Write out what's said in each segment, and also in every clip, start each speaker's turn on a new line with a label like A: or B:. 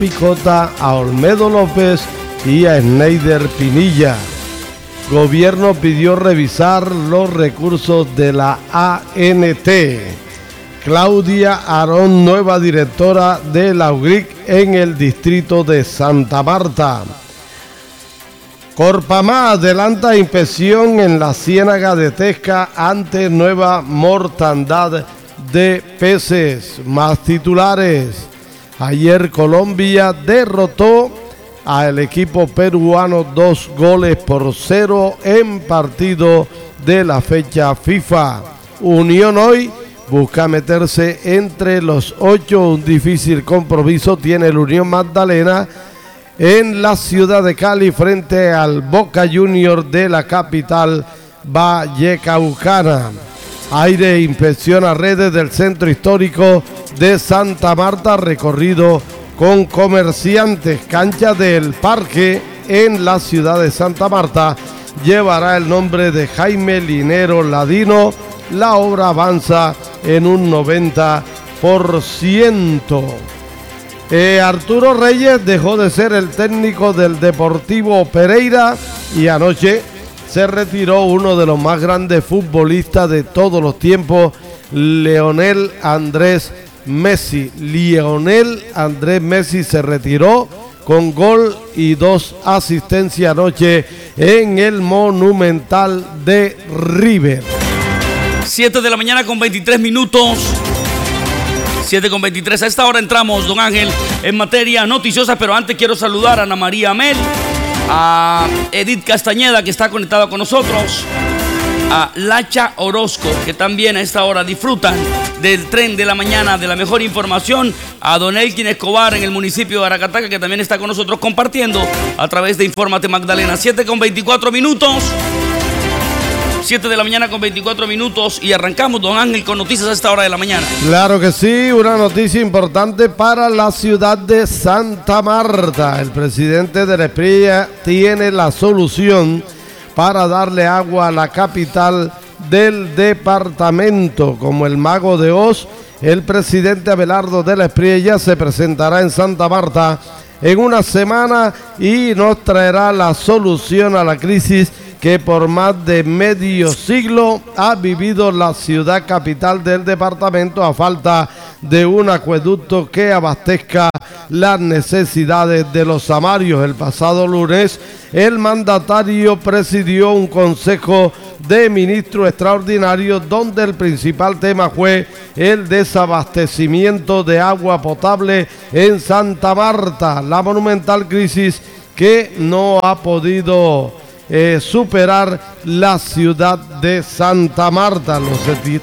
A: Picota, a Olmedo López y a Schneider Pinilla. Gobierno pidió revisar los recursos de la ANT. Claudia Arón, nueva directora de la UGRIC en el distrito de Santa Marta. Corpamá adelanta inspección en la ciénaga de Tesca ante nueva mortandad de peces. Más titulares. Ayer Colombia derrotó al equipo peruano 2-0 en partido de la fecha FIFA. Unión hoy busca meterse entre los 8. Un difícil compromiso tiene el Unión Magdalena en la ciudad de Cali frente al Boca Junior de la capital vallecaucana. Aire inspecciona redes del centro histórico de Santa Marta, recorrido con comerciantes. Cancha del Parque en la ciudad de Santa Marta llevará el nombre de Jaime Linero Ladino. La obra avanza en un 90%. Arturo Reyes dejó de ser el técnico del Deportivo Pereira y anoche se retiró uno de los más grandes futbolistas de todos los tiempos, Lionel Andrés Messi. Lionel Andrés Messi se retiró con gol y 2 asistencias anoche en el Monumental de River.
B: 7 de la mañana con 23 minutos. 7:23. A esta hora entramos, don Ángel, en materia noticiosa, pero antes quiero saludar a Ana María Amel, a Edith Castañeda, que está conectada con nosotros, a Lacha Orozco, que también a esta hora disfrutan del tren de la mañana, de la mejor información, a don Elkin Escobar en el municipio de Aracataca, que también está con nosotros compartiendo a través de Infórmate Magdalena. 7:24 minutos. 7 de la mañana con 24 minutos y arrancamos, don Ángel, con noticias a esta hora de la mañana.
A: Claro que sí, una noticia importante para la ciudad de Santa Marta. El presidente de la Espriella tiene la solución para darle agua a la capital del departamento. Como el mago de Oz, el presidente Abelardo de la Espriella se presentará en Santa Marta en una semana y nos traerá la solución a la crisis que por más de medio siglo ha vivido la ciudad capital del departamento a falta de un acueducto que abastezca las necesidades de los samarios. El pasado lunes, el mandatario presidió un consejo de ministros extraordinarios donde el principal tema fue el desabastecimiento de agua potable en Santa Marta, la monumental crisis que no ha podido superar la ciudad de Santa Marta. Los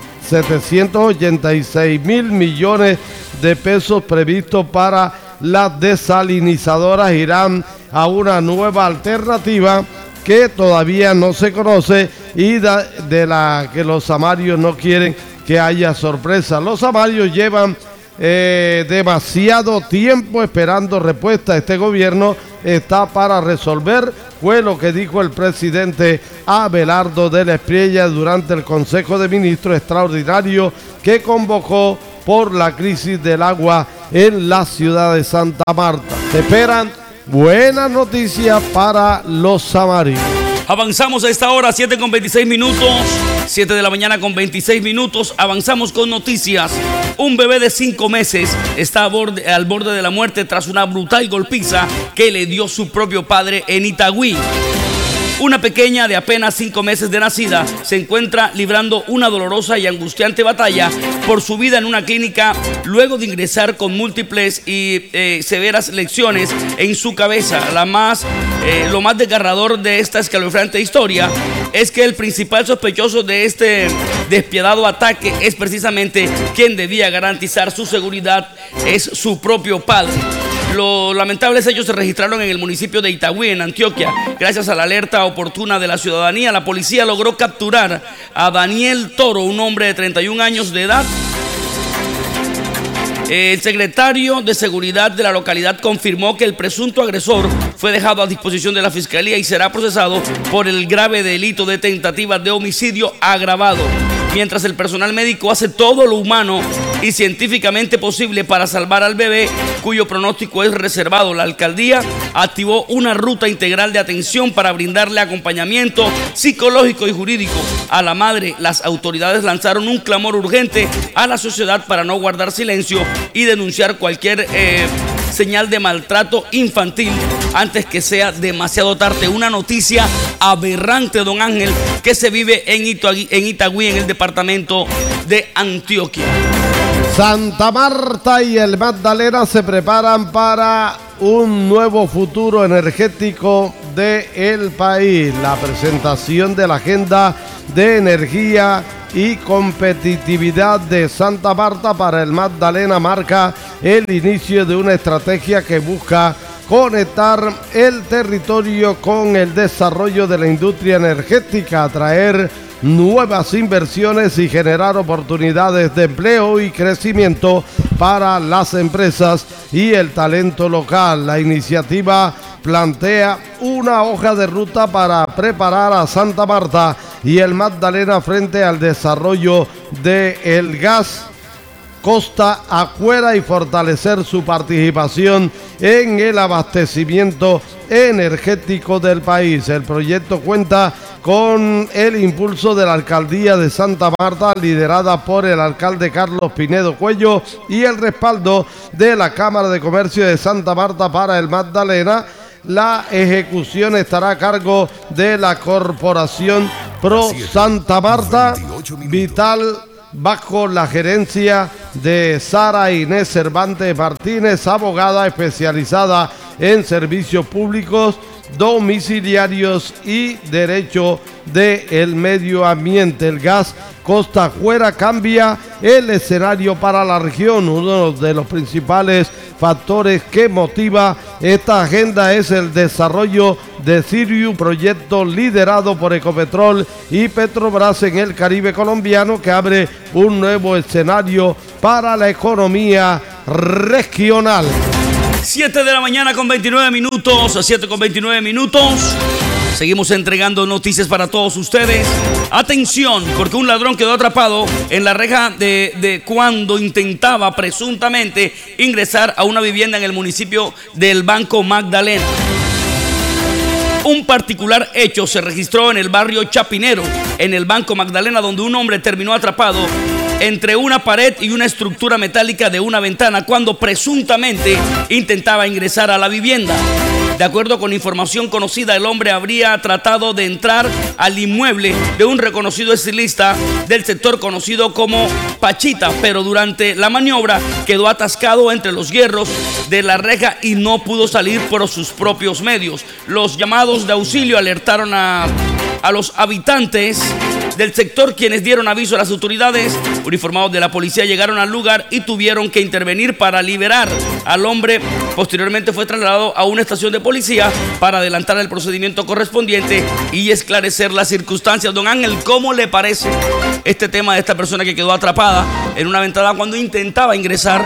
A: 786.000 millones de pesos previstos para las desalinizadoras irán a una nueva alternativa que todavía no se conoce y de la que los samarios no quieren que haya sorpresa. Los samarios llevan demasiado tiempo esperando respuesta. Este gobierno está para resolver, fue lo que dijo el presidente Abelardo de la Espriella durante el Consejo de Ministros extraordinario que convocó por la crisis del agua en la ciudad de Santa Marta. Se esperan buenas noticias para los samarios.
B: Avanzamos a esta hora, 7:26 minutos. 7 de la mañana con 26 minutos. Avanzamos con noticias. Un bebé de 5 meses está al borde de la muerte tras una brutal golpiza que le dio su propio padre en Itagüí. Una pequeña de apenas 5 meses de nacida se encuentra librando una dolorosa y angustiante batalla por su vida en una clínica luego de ingresar con múltiples y severas lesiones en su cabeza. Lo más desgarrador de esta escalofriante historia es que el principal sospechoso de este despiadado ataque es precisamente quien debía garantizar su seguridad, es su propio padre. Los lamentables hechos se registraron en el municipio de Itagüí, en Antioquia. Gracias a la alerta oportuna de la ciudadanía, la policía logró capturar a Daniel Toro, un hombre de 31 años de edad. El secretario de Seguridad de la localidad confirmó que el presunto agresor fue dejado a disposición de la fiscalía y será procesado por el grave delito de tentativa de homicidio agravado. Mientras el personal médico hace todo lo humano y científicamente posible para salvar al bebé, cuyo pronóstico es reservado, la alcaldía activó una ruta integral de atención para brindarle acompañamiento psicológico y jurídico a la madre. Las autoridades lanzaron un clamor urgente a la sociedad para no guardar silencio y denunciar cualquier señal de maltrato infantil antes que sea demasiado tarde. Una noticia aberrante, don Ángel, que se vive en Itagüí, en el departamento de Antioquia.
A: Santa Marta y el Magdalena se preparan para un nuevo futuro energético del país. La presentación de la agenda de energía y competitividad de Santa Marta para el Magdalena marca el inicio de una estrategia que busca conectar el territorio con el desarrollo de la industria energética, atraer nuevas inversiones y generar oportunidades de empleo y crecimiento para las empresas y el talento local. La iniciativa plantea una hoja de ruta para preparar a Santa Marta y el Magdalena frente al desarrollo del gas costa afuera y fortalecer su participación en el abastecimiento energético del país. El proyecto cuenta con el impulso de la alcaldía de Santa Marta, liderada por el alcalde Carlos Pinedo Cuello, y el respaldo de la Cámara de Comercio de Santa Marta para el Magdalena. La ejecución estará a cargo de la Corporación Pro Santa Marta Vital, bajo la gerencia de Sara Inés Cervantes Martínez, abogada especializada en servicios públicos, domiciliarios y derecho del medio ambiente. El gas costa afuera cambia el escenario para la región. Uno de los principales factores que motiva esta agenda es el desarrollo de Sirius, proyecto liderado por Ecopetrol y Petrobras en el Caribe colombiano, que abre un nuevo escenario para la economía regional.
B: 7 de la mañana con 29 minutos, 7 con 29 minutos. Seguimos entregando noticias para todos ustedes. Atención, porque un ladrón quedó atrapado en la reja de cuando intentaba presuntamente ingresar a una vivienda en el municipio del Banco Magdalena. Un particular hecho se registró en el barrio Chapinero, en el Banco Magdalena, donde un hombre terminó atrapado entre una pared y una estructura metálica de una ventana cuando presuntamente intentaba ingresar a la vivienda. De acuerdo con información conocida, el hombre habría tratado de entrar al inmueble de un reconocido estilista del sector conocido como Pachita, pero durante la maniobra quedó atascado entre los hierros de la reja y no pudo salir por sus propios medios. Los llamados de auxilio alertaron a los habitantes del sector, quienes dieron aviso a las autoridades. Uniformados de la policía llegaron al lugar y tuvieron que intervenir para liberar al hombre. Posteriormente fue trasladado a una estación de policía para adelantar el procedimiento correspondiente y esclarecer las circunstancias. Don Ángel, ¿cómo le parece este tema de esta persona que quedó atrapada en una ventana cuando intentaba ingresar,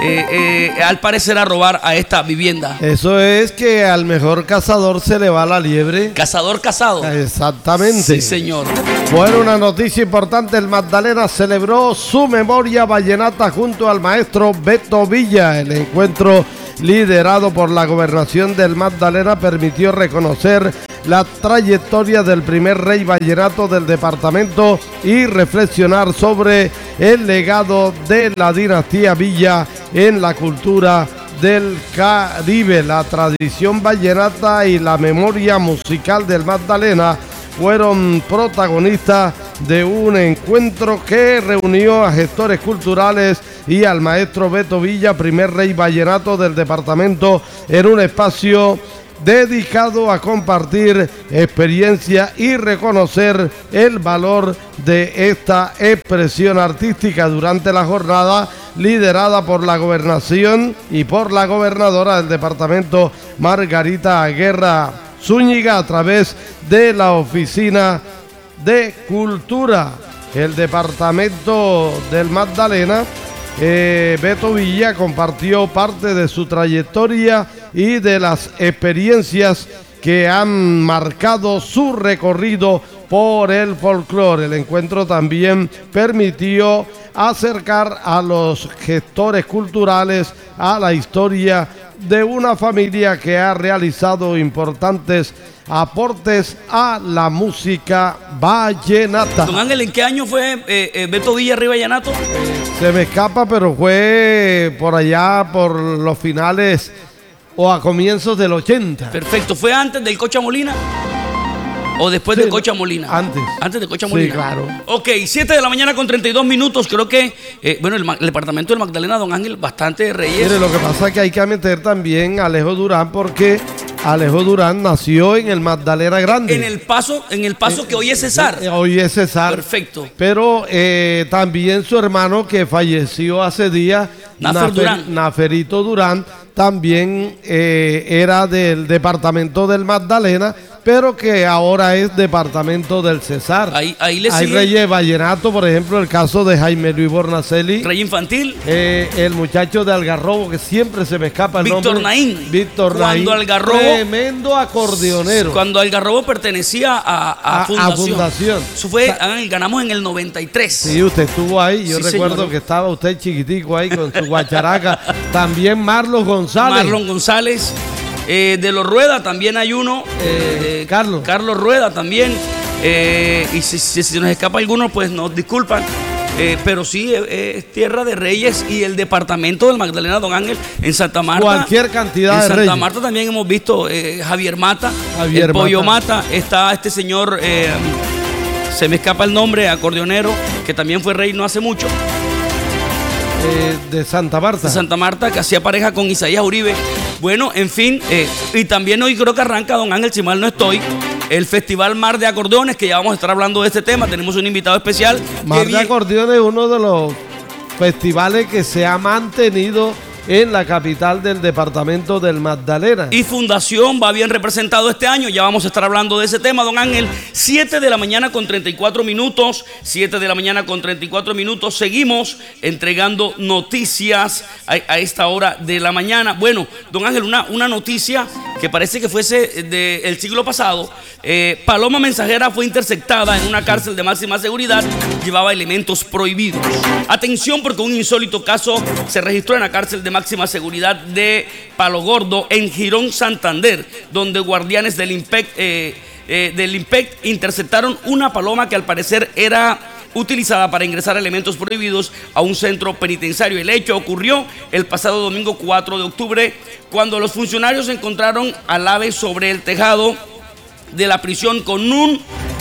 B: al parecer, a robar a esta vivienda?
A: Eso es que al mejor cazador se le va la liebre.
B: Cazador cazado.
A: Exactamente.
B: Sí, señor.
A: Bueno, una noticia importante: el Magdalena celebró su memoria vallenata junto al maestro Beto Villa. El encuentro, liderado por la gobernación del Magdalena, permitió reconocer la trayectoria del primer rey vallenato del departamento y reflexionar sobre el legado de la dinastía Villa en la cultura del Caribe. La tradición vallenata y la memoria musical del Magdalena fueron protagonistas de un encuentro que reunió a gestores culturales y al maestro Beto Villa, primer rey vallenato del departamento, en un espacio dedicado a compartir experiencia y reconocer el valor de esta expresión artística. Durante la jornada, liderada por la gobernación y por la gobernadora del departamento, Margarita Guerra Zúñiga, a través de la Oficina de Cultura, el departamento del Magdalena, Beto Villa compartió parte de su trayectoria y de las experiencias que han marcado su recorrido por el folclore. El encuentro también permitió acercar a los gestores culturales a la historia de una familia que ha realizado importantes aportes a la música vallenata.
B: Don Ángel, ¿en qué año fue Beto Villa Rey Vallenato?
A: Se me escapa, pero fue por allá, por los finales o a comienzos del 80.
B: Perfecto. ¿Fue antes del Cocha Molina? ¿O después de Cocha Molina?
A: Antes.
B: Antes de Cocha Molina.
A: Sí, claro.
B: Ok, 7 de la mañana con 32 minutos. Creo que, el departamento del Magdalena, don Ángel, bastante reyes.
A: Mire, lo que pasa es que hay que meter también a Alejo Durán, porque Alejo Durán nació en el Magdalena Grande.
B: En el paso que hoy es Cesar.
A: Hoy es Cesar.
B: Perfecto.
A: Pero también su hermano que falleció hace días, Naferito Durán, también era del departamento del Magdalena, pero que ahora es departamento del Cesar.
B: Ahí le
A: Hay
B: sigue.
A: reyes vallenato, por ejemplo, el caso de Jaime Luis Bornacelli.
B: Rey infantil.
A: El muchacho de Algarrobo, que siempre se me escapa el nombre. Víctor Naín.
B: Cuando Algarrobo.
A: Tremendo acordeonero.
B: Cuando Algarrobo pertenecía a Fundación. Eso fue, ganamos en el 93.
A: Sí, usted estuvo ahí. Yo recuerdo
B: señor.
A: que estaba usted chiquitico ahí con su guacharaca. También Marlon González. De los Rueda también hay uno. Carlos Rueda también. Y si nos escapa alguno, pues nos disculpan. Pero sí, es tierra de reyes y el departamento del Magdalena, don Ángel, en Santa Marta. Cualquier cantidad de reyes.
B: En Santa Marta también hemos visto Javier Mata, el Pollo Mata. Está este señor, se me escapa el nombre, acordeonero, que también fue rey no hace mucho.
A: De Santa Marta.
B: De Santa Marta, que hacía pareja con Isaías Uribe. Bueno, en fin, y también hoy creo que arranca, don Ángel, si mal no estoy, el Festival Mar de Acordeones, que ya vamos a estar hablando de este tema. Tenemos un invitado especial.
A: Mar de Acordeones es uno de los festivales que se ha mantenido en la capital del departamento del Magdalena.
B: Y Fundación va bien representado este año. Ya vamos a estar hablando de ese tema, don Ángel. 7 de la mañana con 34 minutos. 7 de la mañana con 34 minutos. Seguimos entregando noticias a esta hora de la mañana. Bueno, don Ángel, una noticia que parece que fuese del siglo pasado. Paloma mensajera fue interceptada en una cárcel de máxima seguridad. Llevaba elementos prohibidos. Atención, porque un insólito caso se registró en la cárcel de máxima seguridad de Palo Gordo, en Girón, Santander, donde guardianes del IMPEC interceptaron una paloma que al parecer era utilizada para ingresar elementos prohibidos a un centro penitenciario. El hecho ocurrió el pasado domingo 4 de octubre, cuando los funcionarios encontraron al ave sobre el tejado de la prisión con un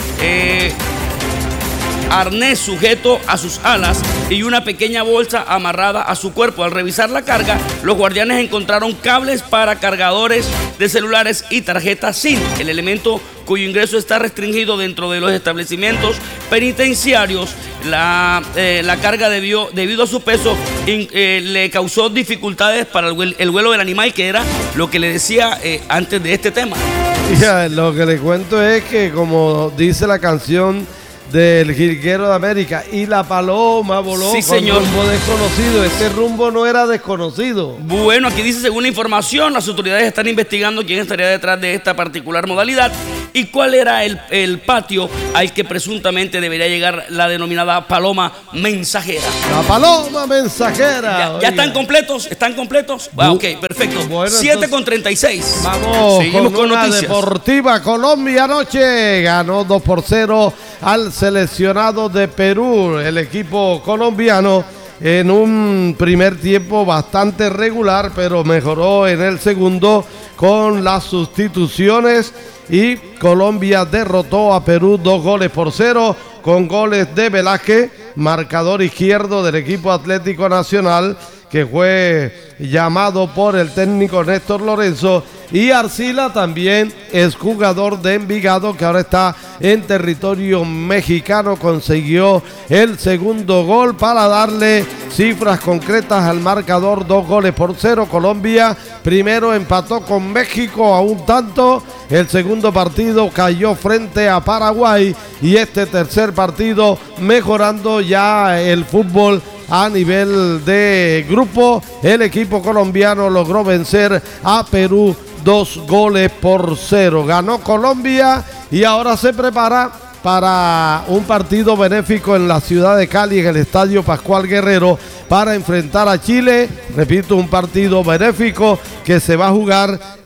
B: arnés sujeto a sus alas y una pequeña bolsa amarrada a su cuerpo. Al revisar la carga, los guardianes encontraron cables para cargadores de celulares y tarjetas SIM. El elemento, cuyo ingreso está restringido dentro de los establecimientos penitenciarios, la carga debido a su peso le causó dificultades para el vuelo del animal, que era lo que le decía antes de este tema.
A: Ya, lo que le cuento es que, como dice la canción del Jilguero de América, y la paloma voló con rumbo desconocido. Este rumbo no era desconocido.
B: Bueno, aquí dice, según la información, las autoridades están investigando quién estaría detrás de esta particular modalidad y cuál era el patio al que presuntamente debería llegar la denominada paloma mensajera.
A: La paloma mensajera.
B: ¿Ya están completos? ¿Están completos? Ok, perfecto. Bueno, 7:36.
A: Vamos. Seguimos con noticias. Deportiva Colombia anoche ganó 2-0 al seleccionado de Perú. El equipo colombiano, en un primer tiempo bastante regular, pero mejoró en el segundo con las sustituciones, y Colombia derrotó a Perú 2-0 con goles de Velázquez, marcador izquierdo del equipo Atlético Nacional, que fue llamado por el técnico Néstor Lorenzo, y Arcila también es jugador de Envigado, que ahora está en territorio mexicano. Consiguió el segundo gol para darle cifras concretas al marcador. 2-0. Colombia primero empató con México a un tanto, el segundo partido cayó frente a Paraguay, y este tercer partido mejorando ya el fútbol a nivel de grupo. El equipo colombiano logró vencer a Perú 2-0. Ganó Colombia y ahora se prepara para un partido benéfico en la ciudad de Cali, en el Estadio Pascual Guerrero, para enfrentar a Chile. Repito, un partido benéfico que se va a jugar